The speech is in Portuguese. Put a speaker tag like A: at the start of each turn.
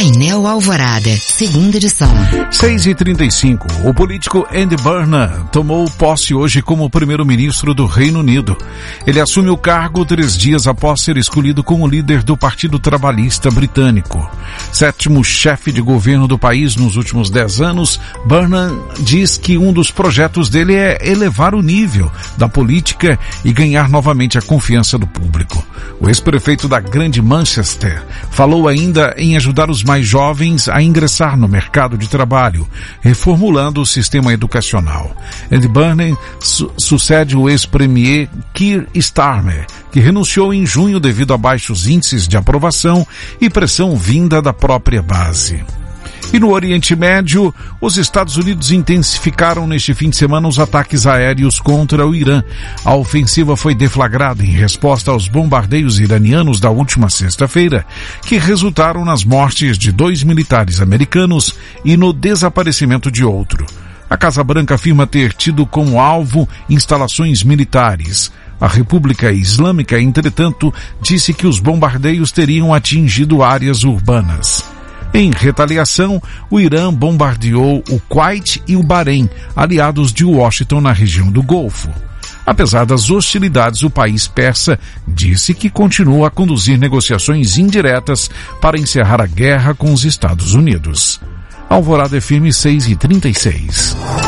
A: Painel Alvorada, segunda edição.
B: 6h35. O político Andy Burnham tomou posse hoje como primeiro-ministro do Reino Unido. Ele assume o cargo 3 dias após ser escolhido como líder do Partido Trabalhista Britânico. 7º chefe de governo do país nos últimos 10 anos, Burnham diz que um dos projetos dele é elevar o nível da política e ganhar novamente a confiança do público. O ex-prefeito da Grande Manchester falou ainda em ajudar os mais jovens a ingressar no mercado de trabalho, reformulando o sistema educacional. Andy Burnham sucede o ex-premier Keir Starmer, que renunciou em junho devido a baixos índices de aprovação e pressão vinda da própria base. E no Oriente Médio, os Estados Unidos intensificaram neste fim de semana os ataques aéreos contra o Irã. A ofensiva foi deflagrada em resposta aos bombardeios iranianos da última sexta-feira, que resultaram nas mortes de 2 militares americanos e no desaparecimento de outro. A Casa Branca afirma ter tido como alvo instalações militares. A República Islâmica, entretanto, disse que os bombardeios teriam atingido áreas urbanas. Em retaliação, o Irã bombardeou o Kuwait e o Bahrein, aliados de Washington na região do Golfo. Apesar das hostilidades, o país persa disse que continua a conduzir negociações indiretas para encerrar a guerra com os Estados Unidos. Alvorada FM 6h36.